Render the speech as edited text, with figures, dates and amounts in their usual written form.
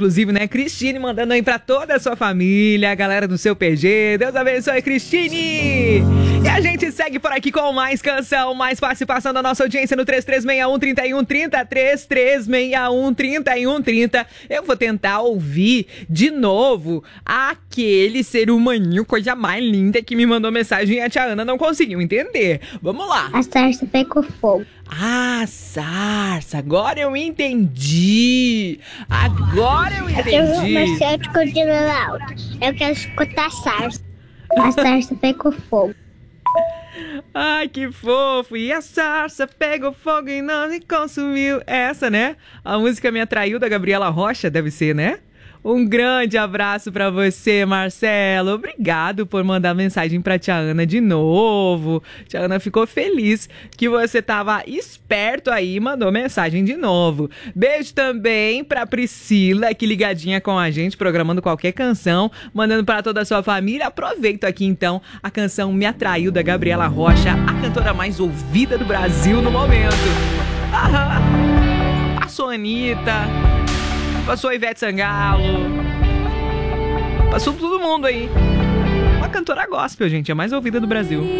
inclusive, né? Cristine mandando aí pra toda a sua família, a galera do seu PG. Deus abençoe, Cristine! E a gente segue por aqui com mais canção, mais participação da nossa audiência no 3361-3130, 3361-3130. Eu vou tentar ouvir de novo aquele ser humaninho, coisa mais linda, que me mandou mensagem e a tia Ana não conseguiu entender. Vamos lá. A sarça pegou fogo. Ah, sarça, agora eu entendi. Agora eu entendi. Farmacêutico de alto. Eu quero escutar a sarça. A sarça pegou fogo. Ai, que fofo. E a sarça pegou fogo e não me consumiu. Essa, né? A música Me Atraiu, da Gabriela Rocha, deve ser, né? Um grande abraço pra você, Marcelo. Obrigado por mandar mensagem pra tia Ana de novo. Tia Ana ficou feliz que você tava esperto aí e mandou mensagem de novo. Beijo também pra Priscila, aqui ligadinha com a gente, programando qualquer canção, mandando pra toda a sua família. Aproveito aqui, então, a canção Me Atraiu, da Gabriela Rocha, a cantora mais ouvida do Brasil no momento. Aham. Passou a Anitta, passou a Ivete Sangalo, passou todo mundo aí. Uma cantora gospel, gente, a mais ouvida do Brasil.